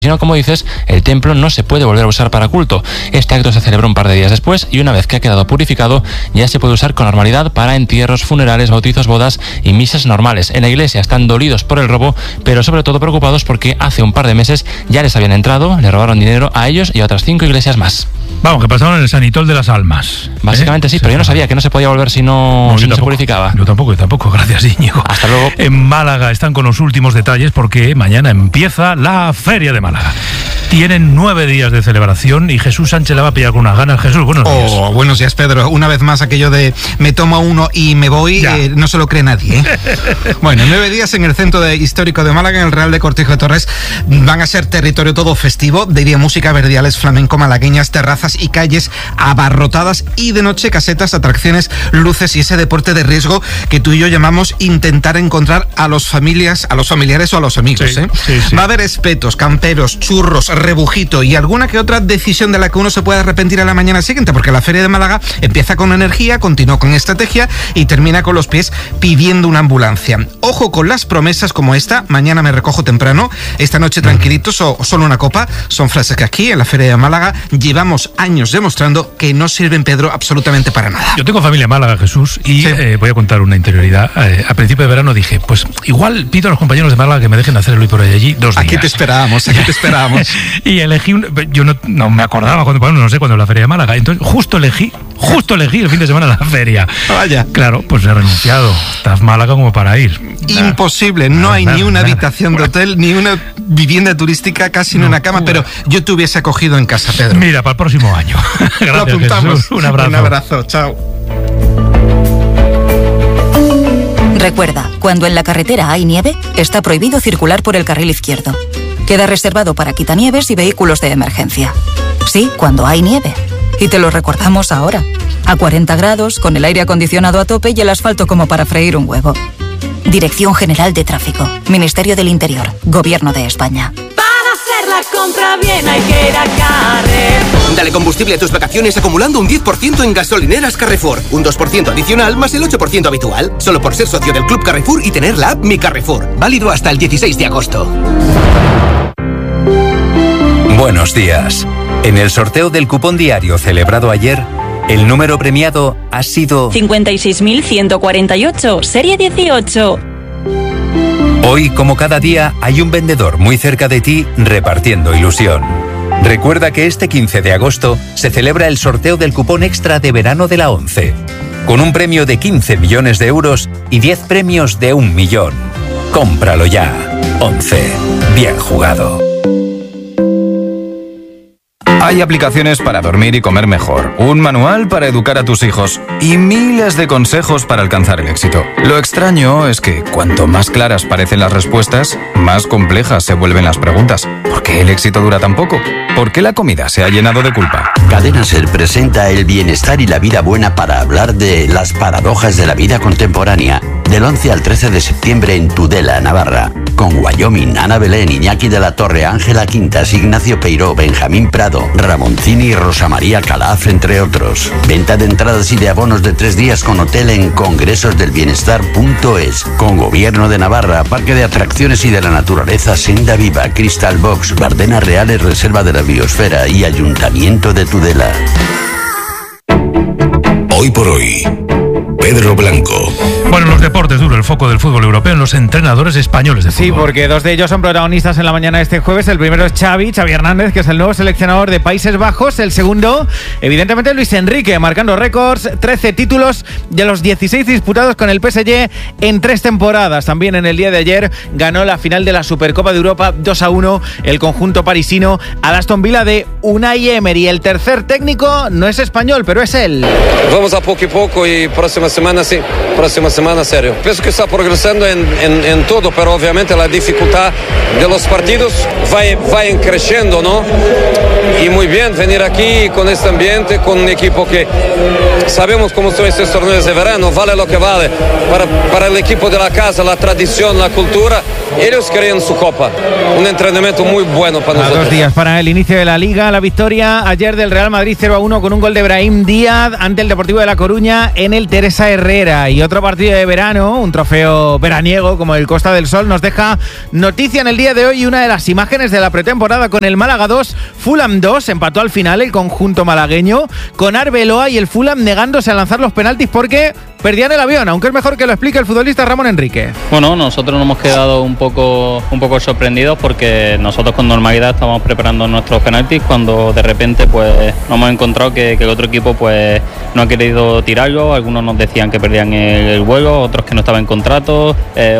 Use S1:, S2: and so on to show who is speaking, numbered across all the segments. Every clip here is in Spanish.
S1: Si no, como dices, el templo no se puede volver a usar para culto. Este acto se celebró un par de días después y una vez que ha quedado purificado, ya se puede usar con normalidad para entierros, funerales, bautizos, bodas y misas normales. En la iglesia están dolidos por el robo, pero sobre todo preocupados porque hace un par de meses ya les habían entrado, le robaron dinero a ellos y a otras 5 iglesias más.
S2: Vamos, que pasaron en el Sanitol de las Almas.
S1: Básicamente sí, pero yo no sabía que no se podía volver si no se purificaba.
S2: Yo tampoco, gracias, Íñigo.
S1: Hasta luego.
S2: En Málaga están con los últimos detalles porque mañana empieza la Feria de Málaga. Tienen 9 días de celebración y Jesús Sánchez la va a pillar con unas ganas. Jesús, buenos días.
S3: Buenos días, Pedro. Una vez más aquello de me tomo uno y me voy, no se lo cree nadie, ¿eh? Bueno, 9 días en el centro histórico de Málaga, en el Real de Cortijo de Torres, van a ser territorio todo festivo, de día música, verdiales, flamenco, malagueñas, terrazas y calles abarrotadas y de noche casetas, atracciones, luces y ese deporte de riesgo que tú y yo llamamos intentar encontrar a los familiares o a los amigos, ¿eh?
S2: Sí.
S3: Va a haber espetos, camperos, churros, rebujito y alguna que otra decisión de la que uno se puede arrepentir a la mañana siguiente, porque la Feria de Málaga empieza con energía, continúa con estrategia y termina con los pies pidiendo una ambulancia. Ojo con las promesas como esta: mañana me recojo temprano, esta noche tranquilitos o solo una copa. Son frases que aquí en la Feria de Málaga llevamos años demostrando que no sirven, Pedro, absolutamente para nada.
S2: Yo tengo familia en Málaga, Jesús, y voy a contar una interioridad. A principio de verano dije, pues igual pido a los compañeros de Málaga que me dejen hacer el hoy por allí 2 días.
S3: Aquí te esperábamos.
S2: Y elegí, yo no me acordaba cuando la Feria de Málaga, entonces justo elegí el fin de semana la feria.
S3: Vaya.
S2: Claro, pues he renunciado. Estás Málaga como para ir.
S3: Imposible, no hay ni una habitación de hotel, ni una vivienda turística, casi ni una cama, pero yo te hubiese acogido en casa, Pedro.
S2: Mira, para el próximo año. Gracias,
S3: lo apuntamos.
S2: Jesús. Un abrazo,
S3: chao.
S4: Recuerda, cuando en la carretera hay nieve, está prohibido circular por el carril izquierdo. Queda reservado para quitanieves y vehículos de emergencia. Sí, cuando hay nieve. Y te lo recordamos ahora. A 40 grados, con el aire acondicionado a tope y el asfalto como para freír un huevo. Dirección General de Tráfico. Ministerio del Interior. Gobierno de España.
S5: Para hacer la compra bien hay que ir a Carrefour.
S6: Dale combustible a tus vacaciones acumulando un 10% en gasolineras Carrefour. Un 2% adicional más el 8% habitual. Solo por ser socio del Club Carrefour y tener la app Mi Carrefour. Válido hasta el 16 de agosto.
S7: Buenos días. En el sorteo del cupón diario celebrado ayer, el número premiado ha sido
S8: 56.148, serie 18.
S7: Hoy, como cada día, hay un vendedor muy cerca de ti repartiendo ilusión. Recuerda que este 15 de agosto se celebra el sorteo del cupón extra de verano de la ONCE, con un premio de 15 millones de euros y 10 premios de 1 millón. Cómpralo ya. ONCE. Bien jugado.
S9: Hay aplicaciones para dormir y comer mejor, un manual para educar a tus hijos y miles de consejos para alcanzar el éxito. Lo extraño es que cuanto más claras parecen las respuestas, más complejas se vuelven las preguntas. ¿Por qué el éxito dura tan poco? ¿Por qué la comida se ha llenado de culpa?
S10: Cadena Ser presenta el bienestar y la vida buena para hablar de las paradojas de la vida contemporánea. Del 11 al 13 de septiembre en Tudela, Navarra. Con Wyoming, Ana Belén, Iñaki de la Torre, Ángela Quintas, Ignacio Peiró, Benjamín Prado, Ramoncini y Rosa María Calaf, entre otros. Venta de entradas y de abonos de 3 días con hotel en congresosdelbienestar.es. Con Gobierno de Navarra, Parque de Atracciones y de la Naturaleza Senda Viva, Crystal Box, Bardenas Reales, Reserva de la Biosfera y Ayuntamiento de Tudela.
S11: Hoy por hoy, Pedro Blanco.
S2: Bueno, los deportes, duro el foco del fútbol europeo en los entrenadores españoles de fútbol.
S12: Sí, porque 2 de ellos son protagonistas en la mañana de este jueves. El primero es Xavi Hernández, que es el nuevo seleccionador de Países Bajos. El segundo, evidentemente, Luis Enrique, marcando récords, 13 títulos de los 16 disputados con el PSG en 3 temporadas. También en el día de ayer ganó la final de la Supercopa de Europa 2-1 el conjunto parisino al Aston Villa de Unai Emery. El tercer técnico no es español, pero es él.
S13: Vamos a poco y poco y próxima semana sí, serio. Pienso que está progresando en todo, pero obviamente la dificultad de los partidos vayan creciendo, ¿no? Y muy bien venir aquí con este ambiente, con un equipo que sabemos cómo son estos torneos de verano, vale lo que vale. Para el equipo de la casa, la tradición, la cultura, ellos querían su copa. Un entrenamiento muy bueno para nosotros.
S12: A 2 días para el inicio de la Liga, la victoria ayer del Real Madrid 0-1 con un gol de Brahim Díaz ante el Deportivo de La Coruña en el Teresa Herrera. Y otro partido de verano, un trofeo veraniego como el Costa del Sol, nos deja noticia en el día de hoy, una de las imágenes de la pretemporada con el Málaga 2, Fulham 2, empató al final el conjunto malagueño, con Arbeloa y el Fulham negándose a lanzar los penaltis porque perdían el avión, aunque es mejor que lo explique el futbolista Ramón Enrique.
S8: Bueno, nosotros nos hemos quedado un poco sorprendidos porque nosotros con normalidad estábamos preparando nuestros penaltis cuando de repente pues nos hemos encontrado que el otro equipo pues no ha querido tirarlo. Algunos nos decían que perdían el vuelo, otros que no estaban en contrato,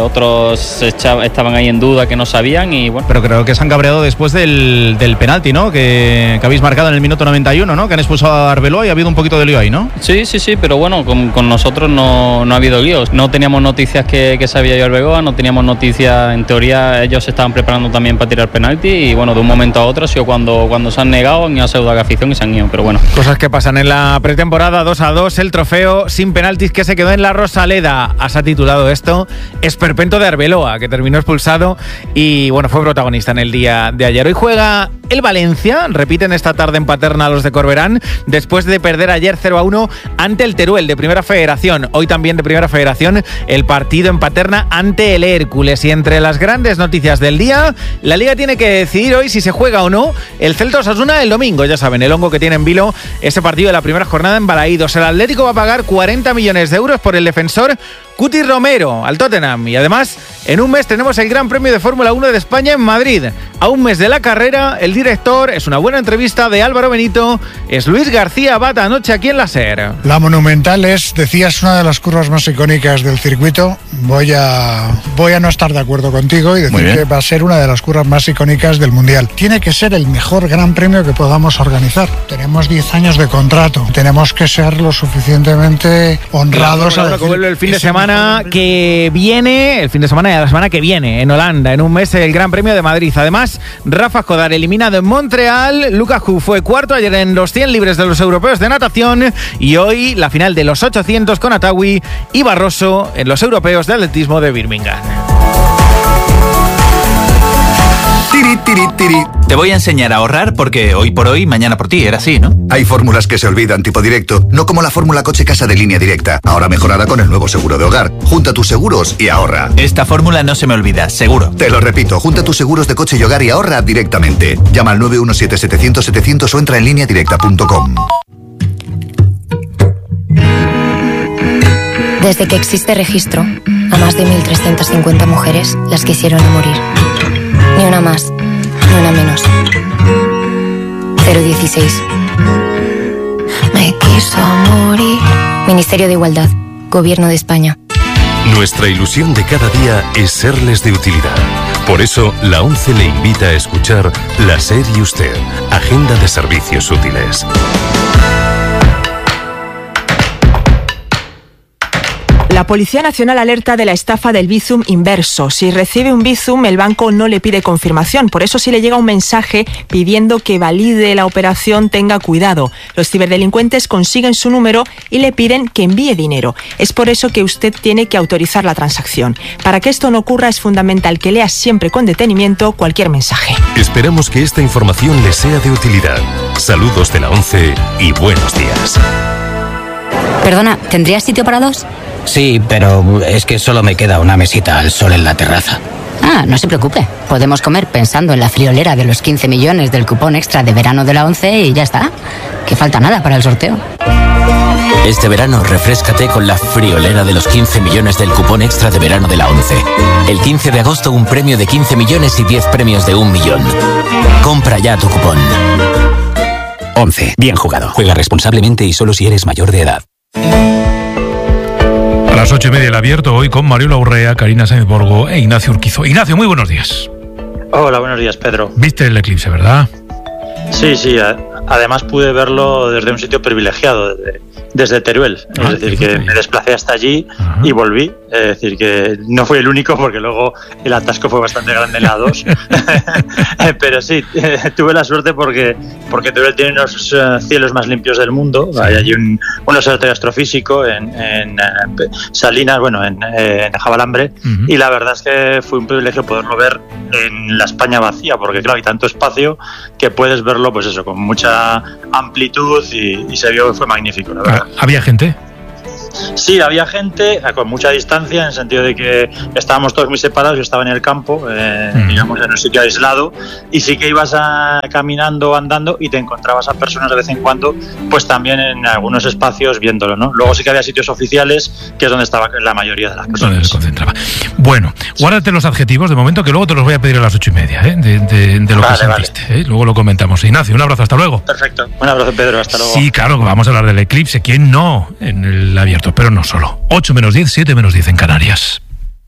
S8: otros estaban ahí en duda, que no sabían y bueno.
S14: Pero creo que se han cabreado después del penalti, ¿no? Que habéis marcado en el minuto 91, ¿no? Que han expulsado a Arbeloa y ha habido un poquito de lío ahí, ¿no?
S8: Sí, pero bueno, con nosotros no ha habido líos. No teníamos noticias que se había ido Arbeloa, no teníamos noticias, en teoría ellos se estaban preparando también para tirar penalti y bueno, de un momento a otro ha sido cuando se han negado, han ido a pseudo afición y se han ido, pero bueno.
S12: Cosas que pasan en la pretemporada. 2-2, el trofeo sin penaltis que se quedó en la Rosaleda. Se ha titulado esto Esperpento de Arbeloa, que terminó expulsado y bueno, fue protagonista en el día de ayer. Hoy juega el Valencia, repiten esta tarde en Paterna los de Corberán, después de perder ayer 0-1 ante el Teruel de Primera Federación. Hoy también de Primera Federación el partido en Paterna ante el Hércules. Y entre las grandes noticias del día, la Liga tiene que decidir hoy si se juega o no el Celta Osasuna el domingo. Ya saben, el hongo que tiene en vilo ese partido de la primera jornada en Balaídos. El Atlético va a pagar 40 millones de euros por el defensor Cuti Romero al Tottenham. Y además, en un mes tenemos el Gran Premio de Fórmula 1 de España en Madrid. A un mes de la carrera, el director, es una buena entrevista de Álvaro Benito, es Luis García Abad anoche aquí en la SER.
S15: La Monumental es, decías, una de las curvas más icónicas del circuito. Voy a no estar de acuerdo contigo y decir que va a ser una de las curvas más icónicas del Mundial. Tiene que ser el mejor Gran Premio que podamos organizar. Tenemos 10 años de contrato. Tenemos que ser lo suficientemente honrados.
S12: El fin de semana que viene, el fin de semana de la semana que viene, en Holanda, en un mes, el Gran Premio de Madrid. Además, Rafa Jodar eliminado en Montreal, Lucas Hu fue cuarto ayer en los 100 libres de los europeos de natación y hoy la final de los 800 con Atawi y Barroso en los europeos de atletismo de Birmingham.
S16: Te voy a enseñar a ahorrar porque hoy por hoy, mañana por ti, era así, ¿no?
S17: Hay fórmulas que se olvidan tipo directo, no como la fórmula coche-casa de Línea Directa, ahora mejorada con el nuevo seguro de hogar. Junta tus seguros y ahorra.
S16: Esta fórmula no se me olvida, seguro.
S17: Te lo repito, junta tus seguros de coche y hogar y ahorra directamente. Llama al 917-700-700 o entra en lineadirecta.com.
S18: Desde que existe registro, a más de 1.350 mujeres las quisieron morir. Ni una más, ni una menos. 016. Me quiso morir. Ministerio de Igualdad, Gobierno de España.
S19: Nuestra ilusión de cada día es serles de utilidad. Por eso, la ONCE le invita a escuchar La SER y Usted, Agenda de Servicios Útiles.
S20: La Policía Nacional alerta de la estafa del Bizum inverso. Si recibe un Bizum, el banco no le pide confirmación. Por eso, si le llega un mensaje pidiendo que valide la operación, tenga cuidado. Los ciberdelincuentes consiguen su número y le piden que envíe dinero. Es por eso que usted tiene que autorizar la transacción. Para que esto no ocurra, es fundamental que lea siempre con detenimiento cualquier mensaje.
S19: Esperamos que esta información le sea de utilidad. Saludos de la ONCE y buenos días.
S21: Perdona, ¿tendrías sitio para dos?
S22: Sí, pero es que solo me queda una mesita al sol en la terraza.
S21: Ah, no se preocupe. Podemos comer pensando en la friolera de los 15 millones del cupón extra de verano de la ONCE y ya está. Que falta nada para el sorteo.
S23: Este verano refréscate con la friolera de los 15 millones del cupón extra de verano de la ONCE. El 15 de agosto un premio de 15 millones y 10 premios de 1 millón. Compra ya tu cupón. ONCE. Bien jugado. Juega responsablemente y solo si eres mayor de edad.
S2: A las 8:30 el abierto hoy con Mariola Urrea, Karina Sáenz Borgo e Ignacio Urquizo. Ignacio, muy buenos días.
S24: Hola, buenos días, Pedro.
S2: ¿Viste el eclipse, verdad?
S24: Sí. Además pude verlo desde un sitio privilegiado, desde Teruel. Es decir, que me desplacé hasta allí y volví. Es decir, que no fui el único porque luego el atasco fue bastante grande en la 2. Pero sí, tuve la suerte porque Teruel tiene unos cielos más limpios del mundo. Hay allí un observatorio astrofísico en Salinas, en Jabalambre. Y la verdad es que fue un privilegio poderlo ver en la España vacía, porque claro, hay tanto espacio que puedes verlo, pues eso, con mucha amplitud y se vio que fue magnífico, la verdad.
S2: ¿Había gente?
S24: Sí, había gente con mucha distancia, en el sentido de que estábamos todos muy separados. Yo estaba en el campo, digamos, en un sitio aislado, y sí que ibas caminando, andando, y te encontrabas a personas de vez en cuando, pues también en algunos espacios viéndolo, ¿no? Luego sí que había sitios oficiales, que es donde estaba la mayoría de las personas.
S2: Donde se concentraba. Bueno, guárdate los adjetivos de momento, que luego te los voy a pedir a las 8:30, de lo que sentiste. Luego lo comentamos. Ignacio, un abrazo, hasta luego.
S24: Perfecto, un abrazo, Pedro, hasta luego.
S2: Sí, claro, vamos a hablar del eclipse. ¿Quién no? En el abierto. Pero no solo. 8 menos 10, 7 menos 10 en Canarias.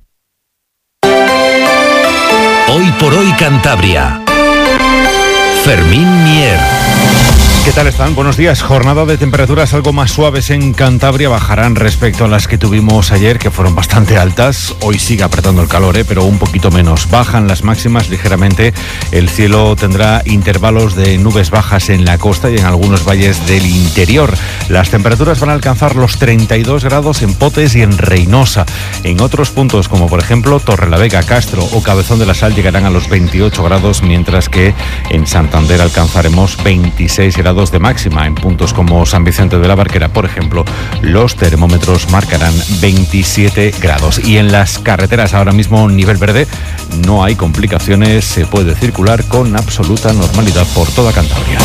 S19: Hoy por hoy Cantabria. Fermín Mier.
S1: ¿Qué tal están? Buenos días. Jornada de temperaturas algo más suaves en Cantabria. Bajarán respecto a las que tuvimos ayer, que fueron bastante altas. Hoy sigue apretando el calor, pero un poquito menos. Bajan las máximas ligeramente. El cielo tendrá intervalos de nubes bajas en la costa y en algunos valles del interior. Las temperaturas van a alcanzar los 32 grados en Potes y en Reynosa. En otros puntos, como por ejemplo Torrelavega, Castro o Cabezón de la Sal, llegarán a los 28 grados, mientras que en Santander alcanzaremos 26 grados de máxima. En puntos como San Vicente de la Barquera, por ejemplo, los termómetros marcarán 27 grados. Y en las carreteras ahora mismo nivel verde, no hay complicaciones, se puede circular con absoluta normalidad por toda Cantabria.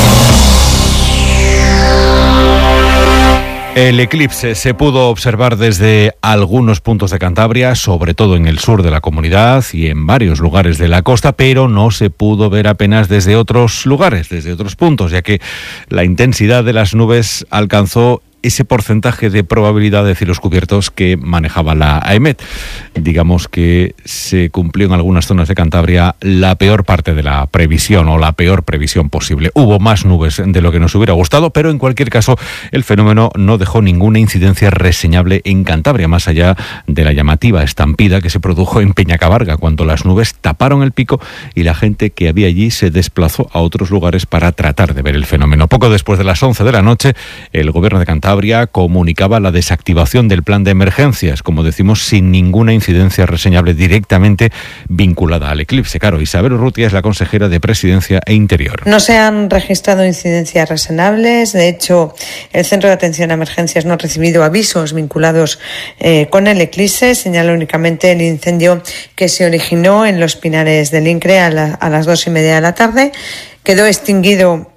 S1: El eclipse se pudo observar desde algunos puntos de Cantabria, sobre todo en el sur de la comunidad y en varios lugares de la costa, pero no se pudo ver apenas desde otros lugares, desde otros puntos, ya que la intensidad de las nubes alcanzó ese porcentaje de probabilidad de cielos cubiertos que manejaba la AEMET. Digamos que se cumplió en algunas zonas de Cantabria la peor parte de la previsión, o la peor previsión posible. Hubo más nubes de lo que nos hubiera gustado, pero en cualquier caso el fenómeno no dejó ninguna incidencia reseñable en Cantabria, más allá de la llamativa estampida que se produjo en Peñacabarga, cuando las nubes taparon el pico y la gente que había allí se desplazó a otros lugares para tratar de ver el fenómeno. Poco después de las 11 de la noche, el gobierno de Cantabria comunicaba la desactivación del plan de emergencias, como decimos, sin ninguna incidencia reseñable directamente vinculada al eclipse. Claro, Isabel Urrutia es la consejera de Presidencia e Interior.
S3: No se han registrado incidencias reseñables. De hecho, el Centro de Atención a Emergencias no ha recibido avisos vinculados con el eclipse. Señala únicamente el incendio que se originó en los Pinares del Incre a las 2:30 de la tarde. Quedó extinguido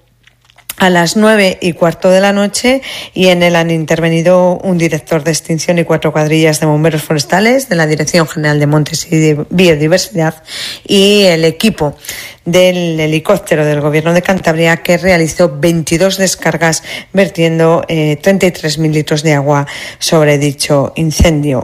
S3: a las 9:15 de la noche, y en él han intervenido un director de extinción y 4 cuadrillas de bomberos forestales de la Dirección General de Montes y de Biodiversidad, y el equipo del helicóptero del Gobierno de Cantabria, que realizó 22 descargas vertiendo 33.000 litros de agua sobre dicho incendio.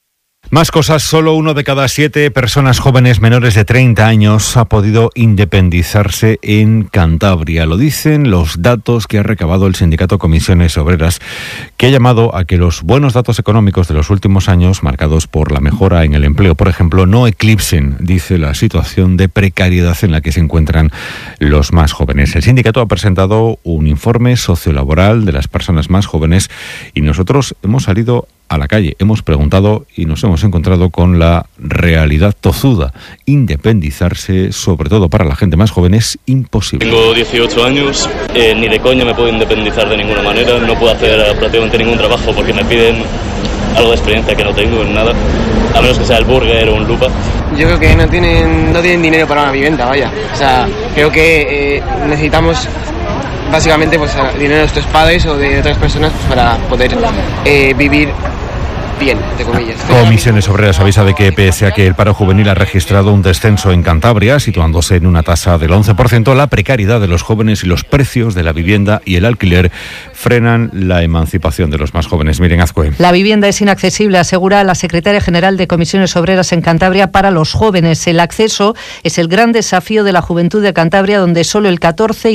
S1: Más cosas, solo 1 de cada 7 personas jóvenes menores de 30 años ha podido independizarse en Cantabria. Lo dicen los datos que ha recabado el sindicato Comisiones Obreras, que ha llamado a que los buenos datos económicos de los últimos años, marcados por la mejora en el empleo, por ejemplo, no eclipsen, dice, la situación de precariedad en la que se encuentran los más jóvenes. El sindicato ha presentado un informe sociolaboral de las personas más jóvenes y nosotros hemos salido a la calle, hemos preguntado y nos hemos encontrado con la realidad tozuda. Independizarse, sobre todo para la gente más joven, es imposible.
S4: Tengo 18 años, ni de coña me puedo independizar de ninguna manera, no puedo hacer prácticamente ningún trabajo porque me piden algo de experiencia que no tengo en nada, a menos que sea el burger o un lupa.
S5: Yo creo que no tienen dinero para una vivienda, vaya. O sea, creo que necesitamos básicamente pues dinero de nuestros padres o de otras personas pues, para poder vivir bien, de comillas.
S1: Comisiones Obreras avisa de que, pese a que el paro juvenil ha registrado un descenso en Cantabria, situándose en una tasa del 11%, la precariedad de los jóvenes y los precios de la vivienda y el alquiler frenan la emancipación de los más jóvenes. Miren, Azcue.
S25: La vivienda es inaccesible, asegura la secretaria general de Comisiones Obreras en Cantabria, para los jóvenes. El acceso es el gran desafío de la juventud de Cantabria, donde solo el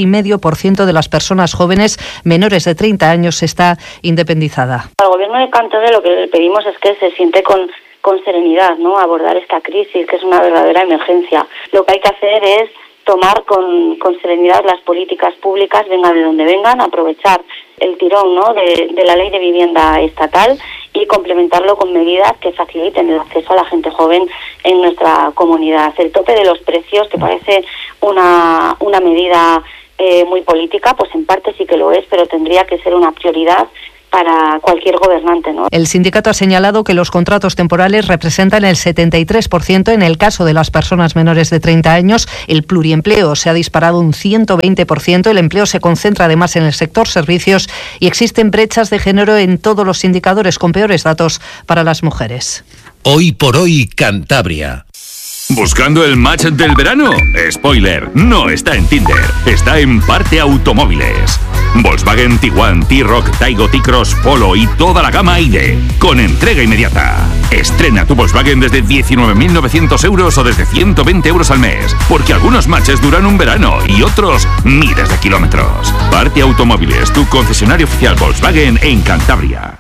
S25: 14,5% de las personas jóvenes menores de 30 años está independizada.
S26: Al Gobierno de Cantabria lo que le pedimos es que se siente con
S6: con serenidad, ¿no? Abordar esta crisis, que es una verdadera emergencia. Lo que hay que hacer es tomar con serenidad las políticas públicas, vengan de donde vengan, aprovechar el tirón, ¿no?, de la ley de vivienda estatal y complementarlo con medidas que faciliten el acceso a la gente joven en nuestra comunidad. El tope de los precios, que parece una medida muy política, pues en parte sí que lo es, pero tendría que ser una prioridad para cualquier gobernante, ¿no?
S25: El sindicato ha señalado que los contratos temporales representan el 73% en el caso de las personas menores de 30 años. El pluriempleo se ha disparado un 120%. El empleo se concentra además en el sector servicios y existen brechas de género en todos los indicadores, con peores datos para las mujeres.
S7: Hoy por hoy, Cantabria.
S9: ¿Buscando el match del verano? Spoiler, no está en Tinder, está en Parte Automóviles. Volkswagen Tiguan, T-Roc, Taigo, T-Cross, Polo y toda la gama ID, con entrega inmediata. Estrena tu Volkswagen desde 19.900 euros o desde 120 euros al mes, porque algunos matches duran un verano y otros miles de kilómetros. Parte Automóviles, tu concesionario oficial Volkswagen en Cantabria.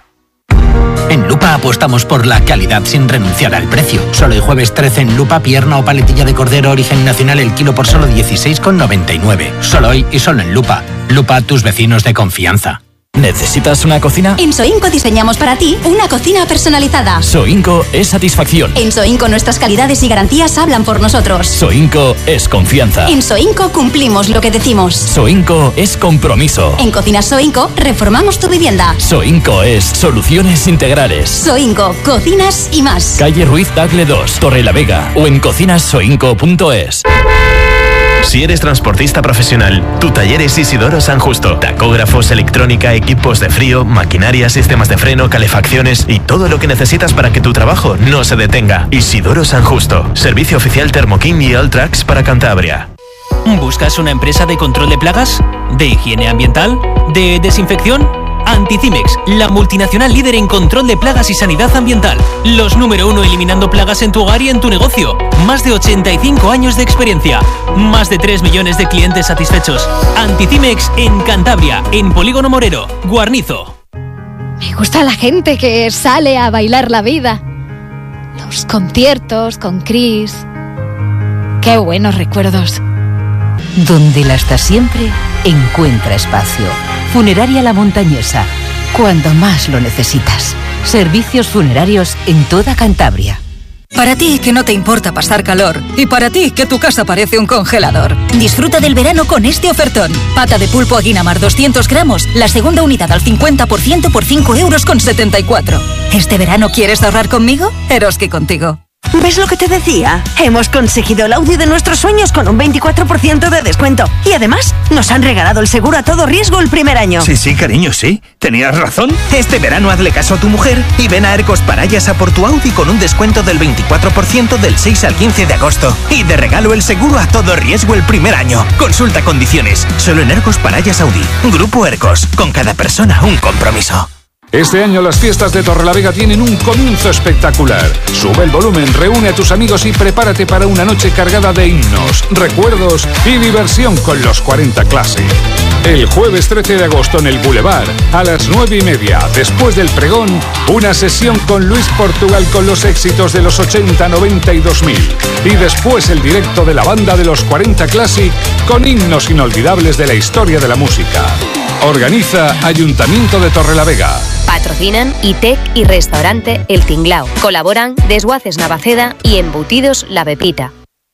S22: En Lupa apostamos por la calidad sin renunciar al precio. Solo el jueves 13 en Lupa, pierna o paletilla de cordero origen nacional el kilo por solo 16,99. Solo hoy y solo en Lupa. Lupa, tus vecinos de confianza.
S10: ¿Necesitas una cocina?
S11: En Soinco diseñamos para ti una cocina personalizada.
S10: Soinco es satisfacción.
S11: En Soinco nuestras calidades y garantías hablan por nosotros.
S10: Soinco es confianza.
S11: En Soinco cumplimos lo que decimos.
S10: Soinco es compromiso.
S11: En Cocinas Soinco reformamos tu vivienda.
S10: Soinco es soluciones integrales.
S11: Soinco, cocinas y más.
S10: Calle Ruiz Tagle 2, Torrelavega o en cocinassoinco.es.
S26: Si eres transportista profesional, tu taller es Isidoro San Justo. Tacógrafos, electrónica, equipos de frío, maquinaria, sistemas de freno, calefacciones y todo lo que necesitas para que tu trabajo no se detenga. Isidoro San Justo. Servicio oficial Thermokin y Alltrax para Cantabria.
S27: ¿Buscas una empresa de control de plagas? ¿De higiene ambiental? ¿De desinfección? Anticimex, la multinacional líder en control de plagas y sanidad ambiental. Los número 1 eliminando plagas en tu hogar y en tu negocio. Más de 85 años de experiencia. Más de 3 millones de clientes satisfechos. Anticimex en Cantabria, en Polígono Morero, Guarnizo.
S28: Me gusta la gente que sale a bailar la vida. Los conciertos con Chris. Qué buenos recuerdos.
S29: Donde la está siempre, encuentra espacio. Funeraria La Montañesa, cuando más lo necesitas. Servicios funerarios en toda Cantabria.
S30: Para ti que no te importa pasar calor y para ti que tu casa parece un congelador. Disfruta del verano con este ofertón. Pata de pulpo Aguinamar 200 gramos, la segunda unidad al 50% por 5,74 €. ¿Este verano quieres ahorrar conmigo? Eroski contigo.
S31: ¿Ves lo que te decía? Hemos conseguido el Audi de nuestros sueños con un 24% de descuento. Y además, nos han regalado el seguro a todo riesgo el primer año.
S32: Sí, cariño, sí. Tenías razón. Este verano hazle caso a tu mujer y ven a Ercos Parayas a por tu Audi con un descuento del 24% del 6 al 15 de agosto. Y de regalo el seguro a todo riesgo el primer año. Consulta condiciones. Solo en Ercos Parayas Audi. Grupo Ercos. Con cada persona un compromiso.
S33: Este año las fiestas de Torrelavega tienen un comienzo espectacular. Sube el volumen, reúne a tus amigos y prepárate para una noche cargada de himnos, recuerdos y diversión con los 40 Classic. El jueves 13 de agosto en el Boulevard, a las 9:30, después del pregón, una sesión con Luis Portugal con los éxitos de los 80, 90 y 2000. Y después el directo de la banda de los 40 Classic con himnos inolvidables de la historia de la música. Organiza Ayuntamiento de Torrelavega.
S34: Patrocinan ITEC y Restaurante El Tinglao. Colaboran Desguaces Navaceda y Embutidos La Pepita.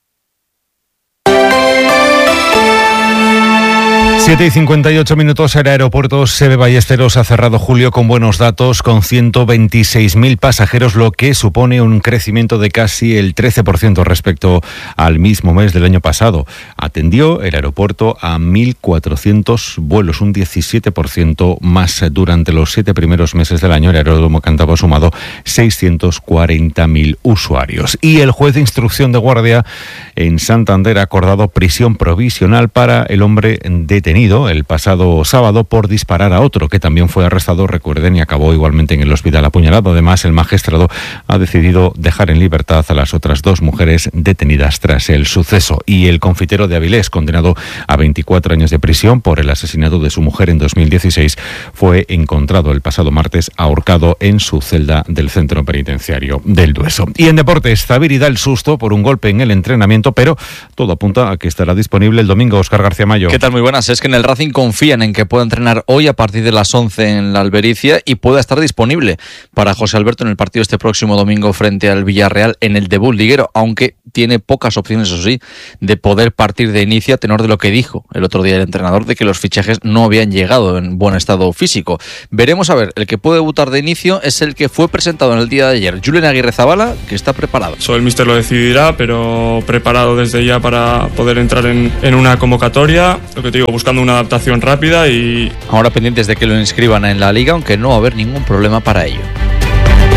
S1: 7:58 minutos. El aeropuerto Seve Ballesteros ha cerrado julio con buenos datos, con 126.000 pasajeros, lo que supone un crecimiento de casi el 13% respecto al mismo mes del año pasado. Atendió el aeropuerto a 1.400 vuelos, un 17% más. Durante los 7 primeros meses del año, el aeródromo Cántabro ha sumado 640.000 usuarios. Y el juez de instrucción de guardia en Santander ha acordado prisión provisional para el hombre detenido detenido el pasado sábado por disparar a otro, que también fue arrestado, recuerden, y acabó igualmente en el hospital apuñalado. Además, el magistrado ha decidido dejar en libertad a las otras 2 mujeres detenidas tras el suceso. Y el confitero de Avilés, condenado a 24 años de prisión por el asesinato de su mujer en 2016, fue encontrado el pasado martes ahorcado en su celda del centro penitenciario del Dueso. Y en deportes, Zubiri da el susto por un golpe en el entrenamiento, pero todo apunta a que estará disponible el domingo. Óscar García Mayo.
S2: ¿Qué tal? Muy buenas. Es que en el Racing confían en que pueda entrenar hoy a partir de las 11 en la Albericia y pueda estar disponible para José Alberto en el partido este próximo domingo frente al Villarreal en el debut liguero, aunque tiene pocas opciones, eso sí, de poder partir de inicio a tenor de lo que dijo el otro día el entrenador, de que los fichajes no habían llegado en buen estado físico. Veremos a ver, el que puede debutar de inicio es el que fue presentado en el día de ayer, Julen Aguirrezabala, que está preparado.
S8: El míster lo decidirá, pero preparado desde ya para poder entrar en una convocatoria, lo que te digo, buscando una adaptación rápida y...
S2: Ahora pendientes de que lo inscriban en la Liga, aunque no va a haber ningún problema para ello.